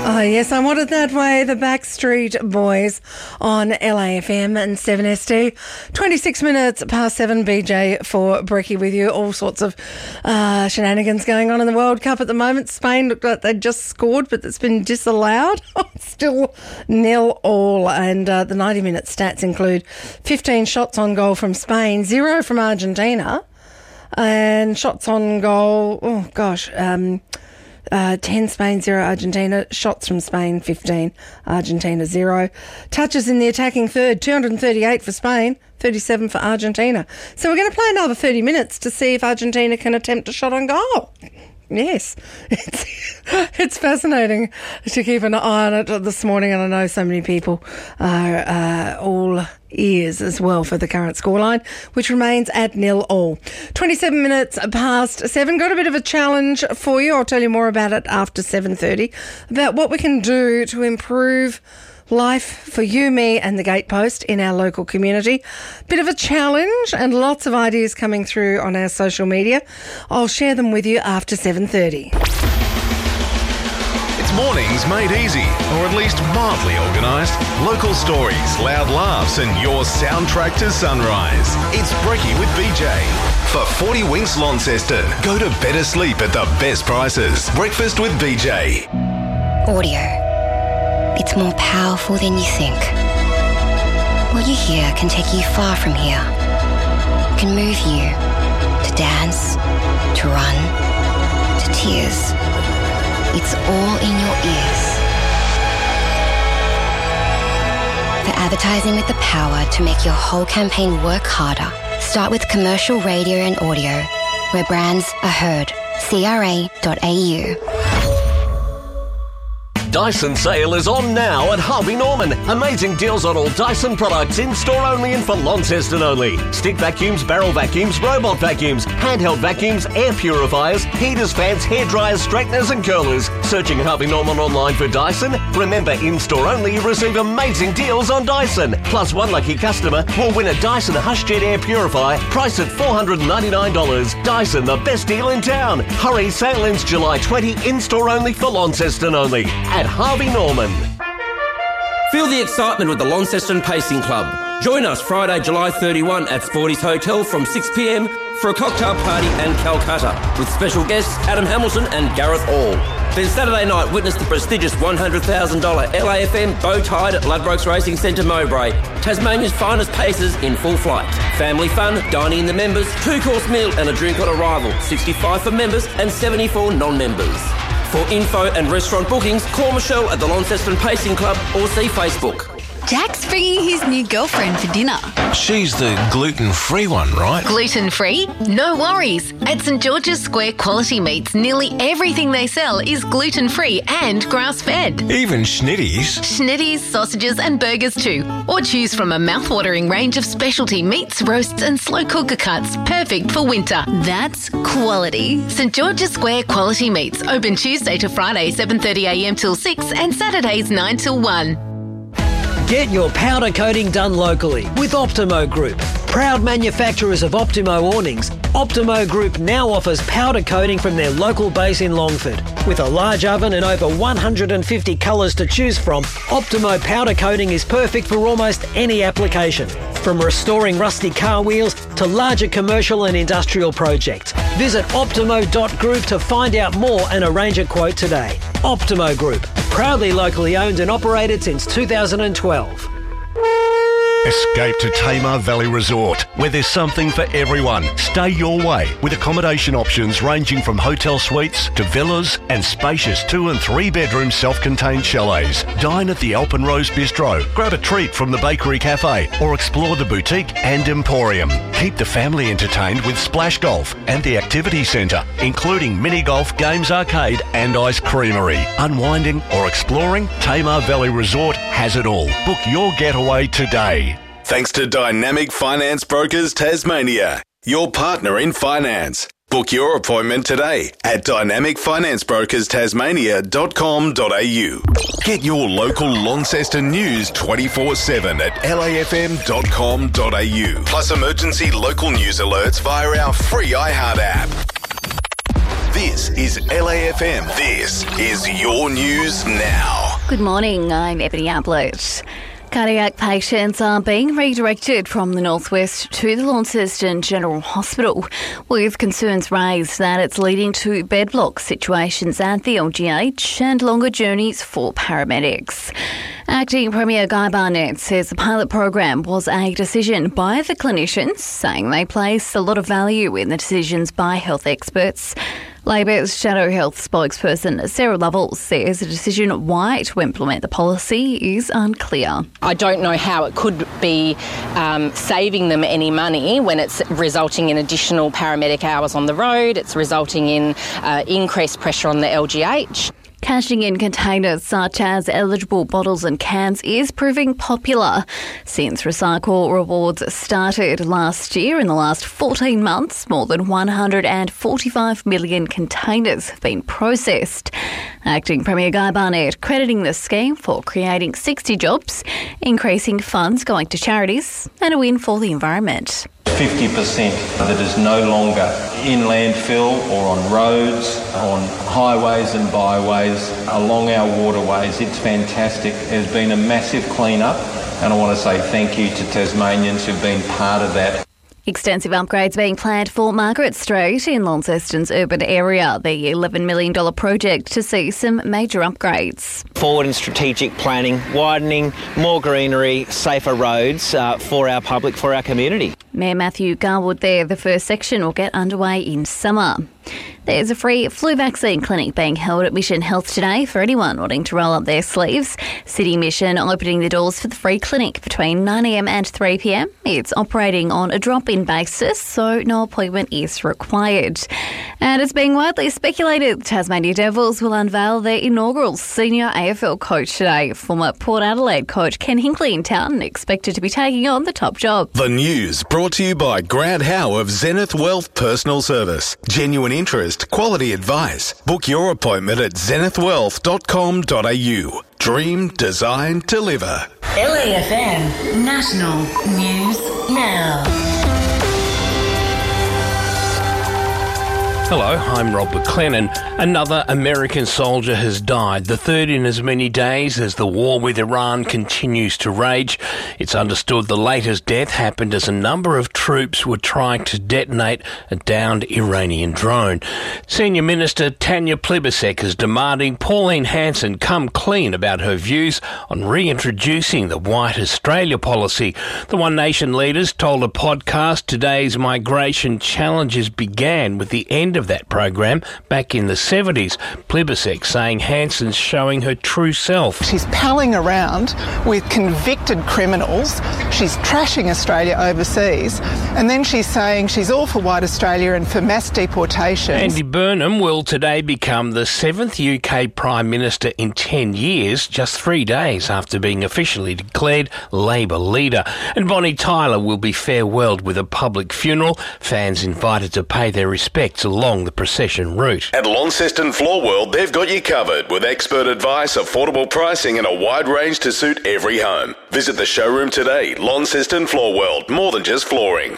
Oh, yes, I Want It That Way, the Backstreet Boys on LAFM and 7ST. 26 minutes past 7, BJ for Brekkie with you. All sorts of shenanigans going on in the World Cup at the moment. Spain looked like they just scored, but it's been disallowed. Still 0-0, and the 90-minute stats include 15 shots on goal from Spain, 0 from Argentina, and shots on goal, 10 Spain, 0 Argentina. Shots from Spain, 15. Argentina, 0. Touches in the attacking third, 238 for Spain, 37 for Argentina. So we're going to play another 30 minutes to see if Argentina can attempt a shot on goal. Yes, it's fascinating to keep an eye on it this morning, and I know so many people are all ears as well for the current scoreline, which remains at 0-0. 27 minutes past 7. Got a bit of a challenge for you. I'll tell you more about it after 7:30, about what we can do to improve life for you, me and the Gatepost in our local community. Bit of a challenge and lots of ideas coming through on our social media. I'll share them with you after 7:30. It's mornings made easy, or at least mildly organised. Local stories, loud laughs and your soundtrack to sunrise. It's Brekkie with BJ. For 40 Winks Launceston, go to better sleep at the best prices. Breakfast with BJ. Audio. It's more powerful than you think. What you hear can take you far from here. It can move you to dance, to run, to tears. It's all in your ears. For advertising with the power to make your whole campaign work harder, start with commercial radio and audio, where brands are heard. CRA.au. Dyson sale is on now at Harvey Norman. Amazing deals on all Dyson products in store only and for Launceston only. Stick vacuums, barrel vacuums, robot vacuums, handheld vacuums, air purifiers, heaters, fans, hairdryers, straighteners and curlers. Searching Harvey Norman online for Dyson? Remember, in store only you receive amazing deals on Dyson. Plus one lucky customer will win a Dyson HushJet air purifier priced at $499. Dyson, the best deal in town. Hurry, sale ends July 20, in store only for Launceston only. At Harvey Norman. Feel the excitement with the Launceston Pacing Club. Join us Friday, July 31 at Sporty's Hotel from 6 p.m. for a cocktail party and Calcutta with special guests Adam Hamilton and Gareth Hall. Then Saturday night, witness the prestigious $100,000 LAFM bow tide at Ladbrokes Racing Centre Mowbray. Tasmania's finest pacers in full flight. Family fun, dining in the members, 2-course meal and a drink on arrival. 65 for members and 74 non-members. For info and restaurant bookings, call Michelle at the Launceston Pacing Club or see Facebook. Jack's bringing his new girlfriend for dinner. She's the gluten-free one, right? Gluten-free? No worries. At St George's Square Quality Meats, nearly everything they sell is gluten-free and grass-fed. Even schnitties? Schnitties, sausages and burgers too. Or choose from a mouth-watering range of specialty meats, roasts and slow cooker cuts, perfect for winter. That's quality. St George's Square Quality Meats, open Tuesday to Friday 7:30am till 6 and Saturdays 9 till 1. Get your powder coating done locally with Optimo Group. Proud manufacturers of Optimo awnings, Optimo Group now offers powder coating from their local base in Longford. With a large oven and over 150 colours to choose from, Optimo powder coating is perfect for almost any application. From restoring rusty car wheels to larger commercial and industrial projects. Visit optimo.group to find out more and arrange a quote today. Optimo Group, proudly locally owned and operated since 2012. Escape to Tamar Valley Resort, where there's something for everyone. Stay your way with accommodation options ranging from hotel suites to villas and spacious 2 and 3 bedroom self-contained chalets. Dine at the Alpenrose Bistro, grab a treat from the Bakery Cafe or explore the boutique and emporium. Keep the family entertained with Splash Golf and the Activity Centre, including mini golf, games arcade and ice creamery. Unwinding or exploring, Tamar Valley Resort has it all. Book your getaway today. Thanks to Dynamic Finance Brokers Tasmania, your partner in finance. Book your appointment today at dynamicfinancebrokerstasmania.com.au. Get your local Launceston news 24/7 at lafm.com.au. Plus emergency local news alerts via our free iHeart app. This is LAFM. This is your news now. Good morning, I'm Ebony Ablett. Cardiac patients are being redirected from the northwest to the Launceston General Hospital, with concerns raised that it's leading to bed block situations at the LGH and longer journeys for paramedics. Acting Premier Guy Barnett says the pilot program was a decision by the clinicians, saying they place a lot of value in the decisions by health experts. Labor's Shadow Health spokesperson Sarah Lovell says the decision why to implement the policy is unclear. I don't know how it could be saving them any money when it's resulting in additional paramedic hours on the road, it's resulting in increased pressure on the LGH. Cashing in containers such as eligible bottles and cans is proving popular. Since Recycle Rewards started last year, in the last 14 months, more than 145 million containers have been processed. Acting Premier Guy Barnett crediting the scheme for creating 60 jobs, increasing funds going to charities and a win for the environment. 50% that is no longer in landfill or on roads, on highways and byways, along our waterways. It's fantastic. There's been a massive clean-up, and I want to say thank you to Tasmanians who've been part of that. Extensive upgrades being planned for Margaret Street in Launceston's urban area, the $11 million project to see some major upgrades. Forward and strategic planning, widening, more greenery, safer roads for our public, for our community. Mayor Matthew Garwood there. The first section will get underway in summer. There's a free flu vaccine clinic being held at Mission Health today for anyone wanting to roll up their sleeves. City Mission opening the doors for the free clinic between 9am and 3pm. It's operating on a drop-in basis, so no appointment is required. And it's being widely speculated the Tasmania Devils will unveil their inaugural senior AFL coach today. Former Port Adelaide coach Ken Hinkley in town, expected to be taking on the top job. The news brought to you by Grant Howe of Zenith Wealth Personal Service. Genuine interest, quality advice. Book your appointment at zenithwealth.com.au. Dream, design, deliver. LAFM National News Now. Hello, I'm Rob McLennan. Another American soldier has died, the third in as many days as the war with Iran continues to rage. It's understood the latest death happened as a number of troops were trying to detonate a downed Iranian drone. Senior Minister Tanya Plibersek is demanding Pauline Hanson come clean about her views on reintroducing the White Australia policy. The One Nation leaders told a podcast today's migration challenges began with the end of that program back in the 70s. Plibersek saying Hanson's showing her true self. She's palling around with convicted criminals. She's trashing Australia overseas. And then she's saying she's all for White Australia and for mass deportations. Andy Burnham will today become the 7th UK Prime Minister in 10 years, just 3 days after being officially declared Labor leader. And Bonnie Tyler will be farewelled with a public funeral. Fans invited to pay their respects along the procession route. At Launceston Floor World, they've got you covered with expert advice, affordable pricing and a wide range to suit every home. Visit the showroom today. Launceston Floor World, more than just flooring.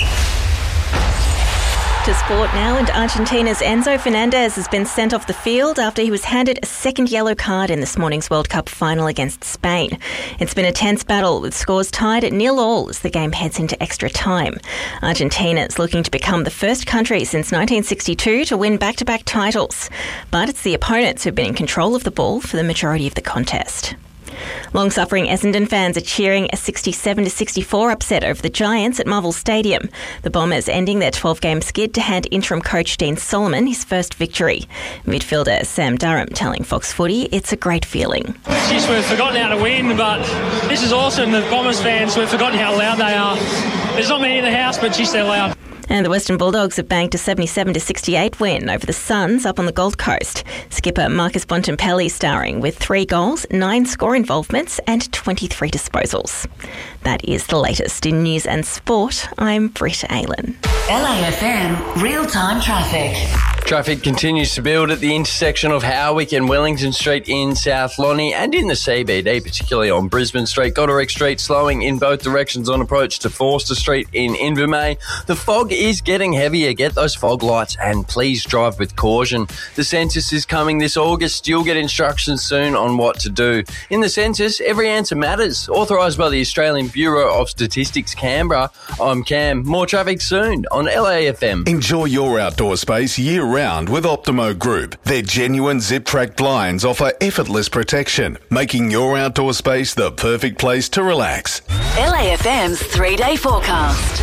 To sport now, and Argentina's Enzo Fernandez has been sent off the field after he was handed a second yellow card in this morning's World Cup final against Spain. It's been a tense battle with scores tied at 0-0 as the game heads into extra time. Argentina is looking to become the first country since 1962 to win back-to-back titles, but it's the opponents who've been in control of the ball for the majority of the contest. Long-suffering Essendon fans are cheering a 67-64 upset over the Giants at Marvel Stadium. The Bombers ending their 12-game skid to hand interim coach Dean Solomon his first victory. Midfielder Sam Durham telling Fox Footy it's a great feeling. Jeez, we've forgotten how to win, but this is awesome. The Bombers fans, we've forgotten how loud they are. There's not many in the house, but geez, they're loud. And the Western Bulldogs have banked a 77-68 win over the Suns up on the Gold Coast. Skipper Marcus Bontempelli starring with 3 goals, 9 score involvements and 23 disposals. That is the latest in news and sport. I'm Britt Aylan. LAFM Real-Time Traffic. Traffic continues to build at the intersection of Howick and Wellington Street in South Lonnie and in the CBD, particularly on Brisbane Street. Goderick Street slowing in both directions on approach to Forster Street in Invermay. The fog is getting heavier. Get those fog lights and please drive with caution. The census is coming this August. You'll get instructions soon on what to do. In the census, every answer matters. Authorised by the Australian Bureau of Statistics, Canberra. I'm Cam. More traffic soon on LAFM. Enjoy your outdoor space year-round with Optimo Group. Their genuine zip-track blinds offer effortless protection, making your outdoor space the perfect place to relax. LAFM's 3-day forecast.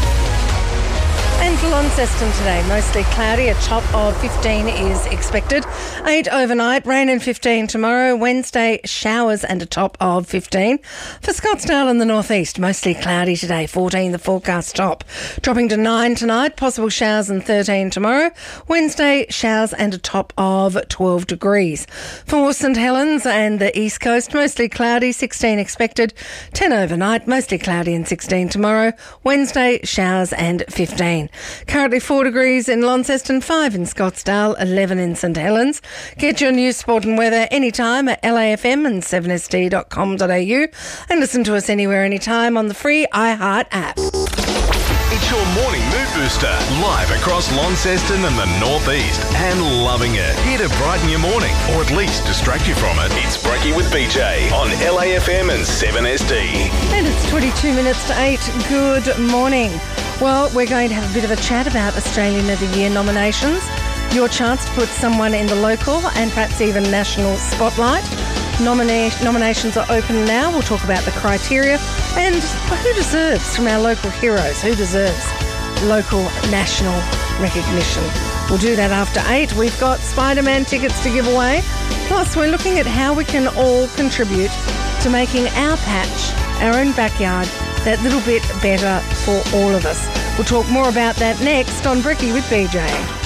And for Launceston today, mostly cloudy, a top of 15 is expected. 8 overnight, rain and 15 tomorrow. Wednesday, showers and a top of 15. For Scottsdale in the northeast, mostly cloudy today, 14 the forecast top. Dropping to 9 tonight, possible showers and 13 tomorrow. Wednesday, showers and a top of 12 degrees. For St Helens and the east coast, mostly cloudy, 16 expected. 10 overnight, mostly cloudy and 16 tomorrow. Wednesday, showers and 15. Currently 4 degrees in Launceston, 5 in Scottsdale, 11 in St Helens. Get your news, sport and weather anytime at LAFM and 7sd.com.au and listen to us anywhere, anytime on the free iHeart app. It's your morning mood booster, live across Launceston and the northeast, and loving it. Here to brighten your morning, or at least distract you from it. It's Brekkie with BJ on LAFM and 7SD. And it's 22 minutes to 8. Good morning. Well, we're going to have a bit of a chat about Australian of the Year nominations. Your chance to put someone in the local and perhaps even national spotlight. Nominations are open now. We'll talk about the criteria and who deserves, from our local heroes, who deserves local national recognition. We'll do that after 8. We've got Spider-Man tickets to give away. Plus, we're looking at how we can all contribute to making our patch, our own backyard, that little bit better for all of us. We'll talk more about that next on Brekkie with BJ.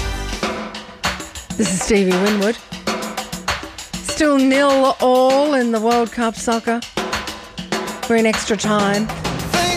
This is Stevie Winwood. Still 0-0 in the World Cup soccer. We're in extra time.